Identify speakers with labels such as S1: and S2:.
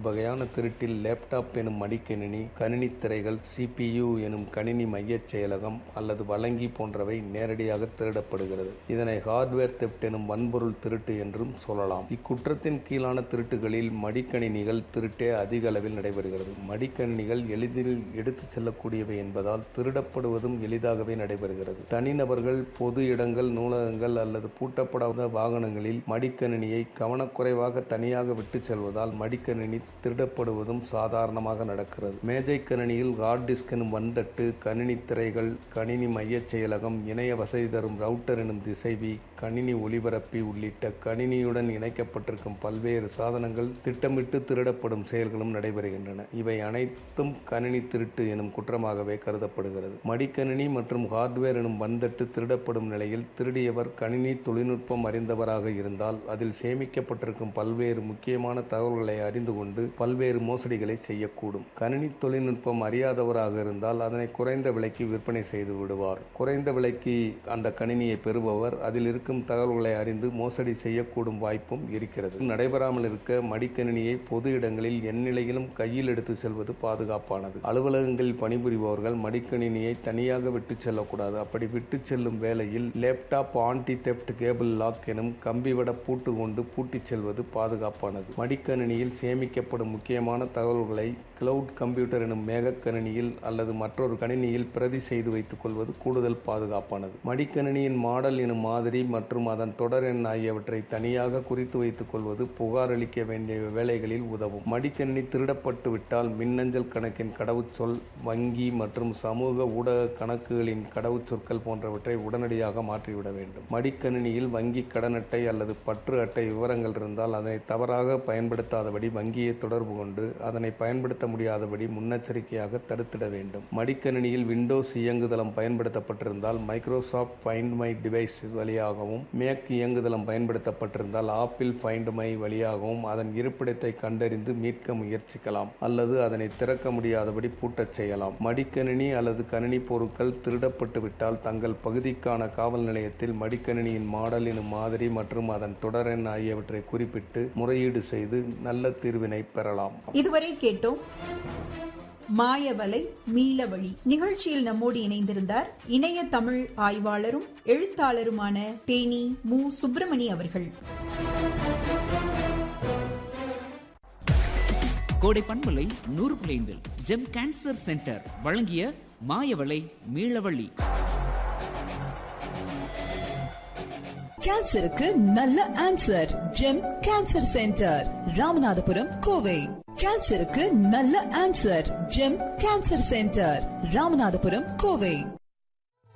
S1: இவ்வகையான திருட்டில் லேப்டாப் எனும் மடிக்கணினி, கணினி திரைகள், CPU எனும் கணினி மையச் செயலகம் அல்லது வழங்கி போன்றவை நேரடியாக திருடப்படுகிறது. இதனை ஹார்ட்வேர் தெப்ட் எனும் வன்பொருள் திருட்டு என்றும் சொல்லலாம். இக்குற்றத்தின் கீழான திருட்டுகளில் மடிக்கணினிகள் திருட்டே அதிக அளவில் நடைபெறுகிறது. மடிக்கணினிகள் எளிதில் எடுத்துச் செல்லக்கூடியவை என்பதால் திருடப்படுவதும் எளிதாகவே நடைபெறுகிறது. தனிநபர்கள், பொது இடங்கள், நூலகங்கள் அல்லது பூட்டப்படாத வாகனங்களில் மடிக்கணினியை கவனக்குறைவாக தனியாக விட்டுச் செல்வதால் மடிக்கணினி திருடப்படுவதும் சாதாரணமாக நடக்கிறது. மேஜை கணினியில் ஹார்ட் டிஸ்க் எனும் வன்தட்டு, கணினி திரைகள், கணினி மையச் செயலகம், இணைய வசதி தரும் ரவுட்டர் எனும் திசைவி, கணினி ஒளிபரப்பி உள்ளிட்ட கணினியுடன் இணைக்கப்பட்டிருக்கும் பல்வேறு சாதனங்கள் திட்டமிட்டு திருடப்படும் செயல்களும் நடைபெறுகின்றன. இவை அனைத்தும் கணினி திருட்டு எனும் குற்றமாகவே கருதப்படுகிறது. மடிக்கணினி மற்றும் ஹார்ட்வேர் எனும் வன்தட்டு திருடப்படும் நிலையில் திருடியவர் கணினி தொழில்நுட்பம் அறிந்தவராக இருந்தால் அதில் சேமிக்கப்பட்டிருக்கும் பல்வேறு முக்கியமான தகவல்களை அறிந்து கொண்டு பல்வேறு மோசடிகளை செய்யக்கூடும். கணினி தொழில்நுட்பம் அறியாதவராக இருந்தால் அதனை குறைந்த விலைக்கு விற்பனை செய்து விடுவார். குறைந்த விலைக்கு அந்த கணினியை பெறுபவர் அதில் இருக்கும் தகவல்களை அறிந்து மோசடி செய்யக்கூடும் வாய்ப்பும் இருக்கிறது. நடைபெறாமல் இருக்க மடிக்கணினியை பொது இடங்களில் எந்நிலையிலும் கையில் எடுத்து செல்வது பாதுகாப்பானது. அலுவலகங்களில் பணிபுரிபவர்கள் மடிக்கணினியை தனியாக விட்டுச் செல்லக்கூடாது. அப்படி விட்டுச் செல்லும் வேளையில் laptop anti theft cable lock எனும் கம்பிவட பூட்டு கொண்டு பூட்டிச் செல்வது பாதுகாப்பானது. மடிக்கணினியில் சேமிக்கப்படும் முக்கியமான தகவல்களை கிளவுட் கம்ப்யூட்டர் எனும் மேக கணினியில் அல்லது மற்றொரு கணினியில் பிரதி செய்து வைத்துக் கொள்வது கூடுதல் பாதுகாப்பானது. மடிக்கணினியின் மாடல் எனும் மாதிரி மற்றும் அதன் தொடர் எண் ஆகியவற்றை தனியாக குறித்து வைத்துக் கொள்வது புகார் அளிக்க வேண்டிய வேலைகளில் உதவும். மடிக்கணினி திருடப்பட்டு விட்டால் மின்னஞ்சல் கணக்கின் கடவுச்சொல், வங்கி மற்றும் சமூக ஊடக கணக்குகளின் கடவுச்சொற்கள் போன்றவற்றை உடனடியாக மாற்றிவிட வேண்டும். மடிக்கணினியில் வங்கி கடன் அட்டை அல்லது பற்று அட்டை விவரங்கள் இருந்தால் அதனை தவறாக பயன்படுத்தாதபடி வங்கியை தொடர்பு கொண்டு அதனை பயன்படுத்த முடியாதபடி முன்னெச்சரிக்கையாக தடுத்திட வேண்டும். மடிக்கணினியில் விண்டோஸ் இயங்குதளம் பயன்படுத்தப்பட்டிருந்தால் மைக்ரோசாஃப்ட் ஃபைண்ட் மை டிவைஸ் வழியாகவும், மேக் இயங்குதளம் பயன்படுத்தப்பட்டிருந்தால் ஆப்பிள் ஃபைண்ட் மை வழியாகவும் அதன் இருப்பிடத்தை கண்டறிந்து மீட்க முயற்சிக்கலாம் அல்லது அதனை திறக்க முடியாதபடி பூட்டச் செய்யலாம். மடிக்கணினி அல்லது கணினி பொருட்கள் திருடப்பட்டு விட்டால் தங்கள் பகுதிக்கான காவல் நிலையத்தில் மடிக்கணினியின் மாடல் எனும் மாதிரி மற்றும் அதன் தொடர் எண் ஆகியவற்றை குறிப்பிட்டு முறையீடு செய்து நல்ல தீர்வினை பெறலாம்.
S2: இதுவரை கேட்டோம் மாயவலை மீளவழி. நிகழ்ச்சியில் நம்மோடு இணைந்திருந்தார் இணைய தமிழ் ஆய்வாளரும் எழுத்தாளருமான தேனி மு. சுப்பிரமணி அவர்கள்.
S3: கோடை பண்பலை 100.5 ஜெம் கேன்சர் சென்டர் வழங்கிய மாயவலை மீளவழி.
S4: கேன்சருக்கு நல்ல answer. GeM cancer centre, Ramanathapuram, Kovai. கேன்சருக்கு நல்ல answer. GeM cancer centre, Ramanathapuram, Kovai.